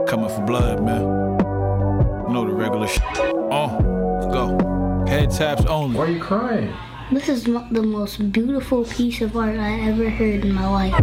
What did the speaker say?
Coming for blood, man. You know the regular shit. Go. Head taps only. Why are you crying? This is the most beautiful piece of art I ever heard in my life.